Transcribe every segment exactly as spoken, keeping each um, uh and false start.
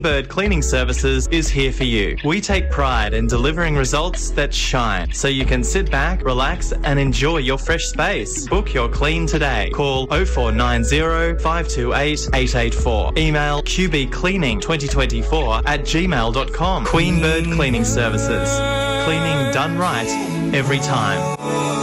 Bird Cleaning Services is here for you. We take pride in delivering results that shine, so you can sit back, relax and enjoy your fresh space. Book your clean today. Call oh four nine oh, five two eight, eight eight four. Email q b cleaning twenty twenty-four at gmail dot com. Queen Bird Cleaning Services. Cleaning done right every time.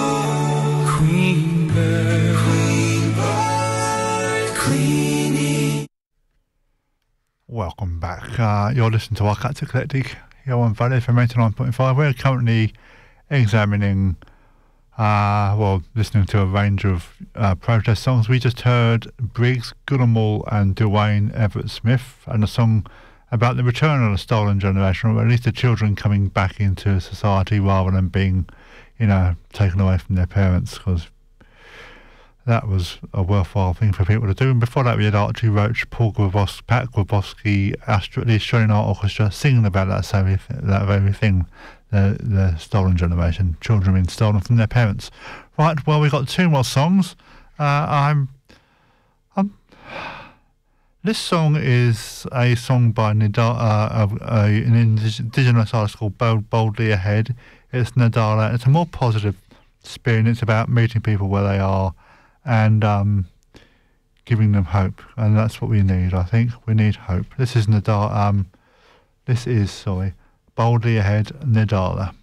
Queen Bird, Queen Bird Cleaning. Welcome back. Uh, you're listening to Arcats Eclectic here on Valley for eighty-nine point five. We're currently examining, uh, well, listening to a range of uh, protest songs. We just heard Briggs, Goodall and Dwayne Everett Smith, and a song about the return of the stolen generation, or at least the children coming back into society rather than being, you know, taken away from their parents, because that was a worthwhile thing for people to do. And before that, we had Archie Roach, Paul Grabowski, Pat Grabowski, Astra, the Australian Art Orchestra, singing about that, so that very thing, the, the stolen generation, children being stolen from their parents. Right, well, we've got two more songs. Uh, I'm, I'm, this song is a song by Nadala, uh, uh, an indigenous artist called Boldly Ahead. It's Nadala. It's a more positive spin. It's about meeting people where they are and um, giving them hope, and that's what we need. I think we need hope. This is Nadala. Um, this is sorry, Boldly Ahead, Nadala.